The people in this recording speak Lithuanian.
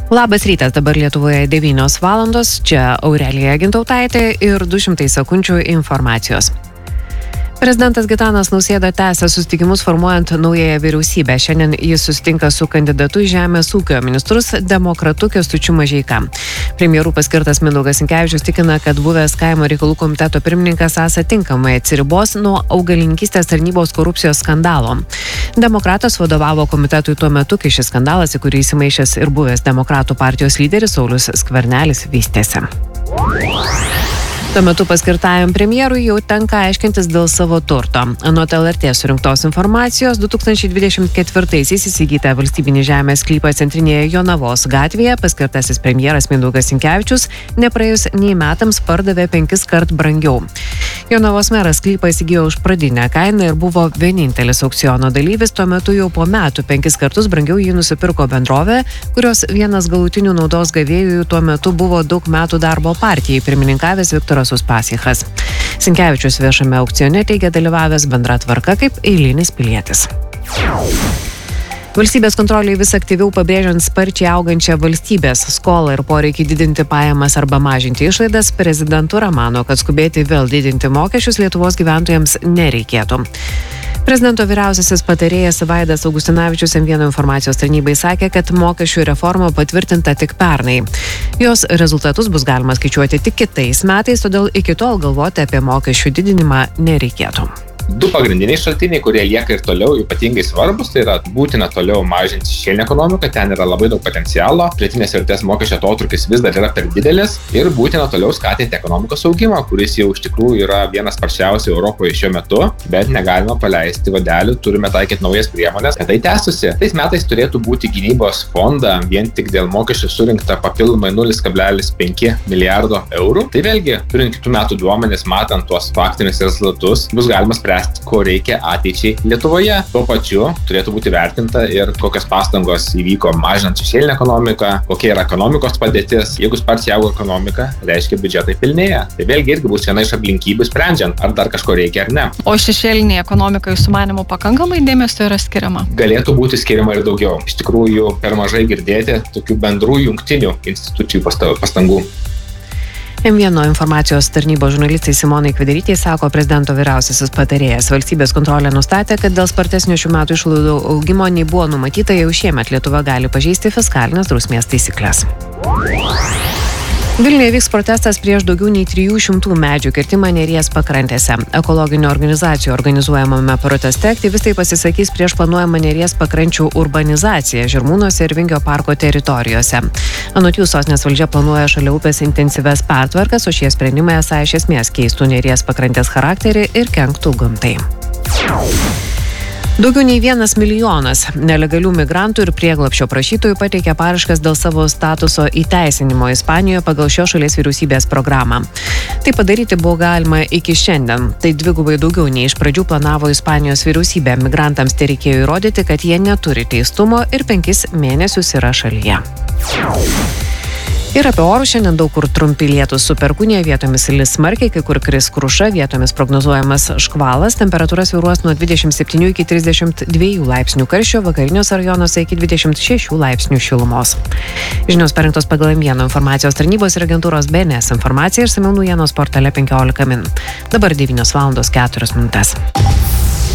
Labas rytas, dabar Lietuvoje 9 valandos, čia Aurelija Gintautaitė ir 200 sekundžių informacijos. Prezidentas Gitanas Nausėda tęsia susitikimus formuojant naująją vyriausybę. Šiandien jis susitinka su kandidatu į žemės ūkio ministrus demokratu Kęstučiu Mažeika. Premjerų paskirtas Mindaugas Sinkevičius tikina, kad buvęs kaimo reikalų komiteto pirmininkas esą tinkamai atsiribos nuo augalininkystės tarnybos korupcijos skandalo. Demokratas vadovavo komitetui tuo metu, kai šis skandalas, į kurį įsimaišęs ir buvęs Demokratų partijos lyderis Saulius Skvernelis, vystėsi. Tuo metu paskirtajam premjerui jau tenka aiškintis dėl savo turto. Anot LRT surinktos informacijos, 2024-aisiais įsigytą valstybinį žemės sklypą centrinėje Jonavos gatvėje paskirtasis premjeras Mindaugas Sinkevičius nepraėjus nei metams pardavė 5 kart brangiau. Jonavos meras sklypą įsigijo už pradinę kainą ir buvo vienintelis aukciono dalyvis, tuo metu jau po metų 5 kartus brangiau jį nusipirko bendrovė, kurios vienas galutinių naudos gavėjų tuo metu buvo daug metų darbo partijai pirmininkavęs Viktoras Uspaskichas. Sinkevičius viešame aukcione teigia dalyvavęs bendra tvarka kaip eilinis pilietis. Valstybės kontroliai vis aktyviau pabrėžiant sparčiai augančią valstybės skolą ir poreikį didinti pajamas arba mažinti išlaidas, prezidentūra mano, kad skubėti vėl didinti mokesčius Lietuvos gyventojams nereikėtų. Prezidento vyriausiasis patarėjas Vaidas Augustinavičius M1 informacijos tarnybai sakė, kad mokesčių reforma patvirtinta tik pernai. Jos rezultatus bus galima skaičiuoti tik kitais metais, todėl iki tol galvoti apie mokesčių didinimą nereikėtų. Du pagrindiniai šaltiniai, kurie lieka ir toliau ypatingai svarbus, tai yra būtina toliau mažinti šešėlinę ekonomiką, ten yra labai daug potencialo, pridėtinės vertės mokesčio atotrūkis vis dar yra per didelis ir būtina toliau skatinti ekonomikos augimą, kuris jau iš tikrųjų yra vienas sparčiausių Europoje šiuo metu, bet negalima paleisti vadelių, turime taikyti naujas priemonės, kad tai tęstųsi. Tais metais turėtų būti gynybos fondą vien tik dėl mokesčių surinkta papildomai 0,5 milijardo eurų. Tai vėlgi, turint kitų metų duomenis, matant tuos faktinius rezultatus, bus galima spręsti, ko reikia ateičiai Lietuvoje. Tuo pačiu turėtų būti vertinta ir kokios pastangos įvyko mažinant šešėlinę ekonomiką, kokia yra ekonomikos padėtis. Jeigu sparčiai auga ekonomika, reiškia biudžetai pilnėja. Tai vėlgi irgi bus viena iš aplinkybių sprendžiant, ar dar kažko reikia ar ne. O šešėlinė ekonomika jūsų manymu pakankamai dėmesio yra skiriama? Galėtų būti skiriama ir daugiau. Iš tikrųjų, per mažai girdėti tokių bendrų jungtinių institucijų pastangų. M1 informacijos tarnybos žurnalistai Simonai Kvedarytei sako prezidento vyriausiasis patarėjas. Valstybės kontrolė nustatė, kad dėl spartesnio šių metų išlaidų augimo nei buvo numatyta, jau šiemet Lietuva gali pažeisti fiskalinės drausmės taisyklės. Vilniuje vyks protestas prieš daugiau nei 300 medžių kirtimą Neries pakrantėse. Ekologinių organizacijų organizuojamame proteste aktyvistai pasisakys prieš planuojamą Neries pakrančių urbanizaciją Žirmūnuose ir Vingio parko teritorijose. Anot jų, sostinės valdžia planuoja šalia upės intensyves pertvarkas, o šie sprendimai esą iš esmės keistų Neries pakrantės charakterį ir kenktų gamtai. Daugiau nei 1 milijonas nelegalių migrantų ir prieglobsčio prašytojų pateikė paraiškas dėl savo statuso įteisinimo Ispanijoje pagal šios šalies vyriausybės programą. Tai padaryti buvo galima iki šiandien. Tai dvigubai daugiau nei iš pradžių planavo Ispanijos vyriausybė. Migrantams tai reikėjo įrodyti, kad jie neturi teistumo ir 5 mėnesius yra šalyje. Ir apie orus šiandien daug kur trumpi lietūs su perkūnija, vietomis lis smarkiai, kai kur kris kruša, vietomis prognozuojamas škvalas, temperatūra svyruos nuo 27 iki 32 laipsnių karščio, vakariniuose rajonuose iki 26 laipsnių šilumos. Žinios parengtos pagal M1 informacijos tarnybos ir agentūros BNS informacija ir išsamiau naujienos portale 15 min. Dabar 9 valandos 4 minutės.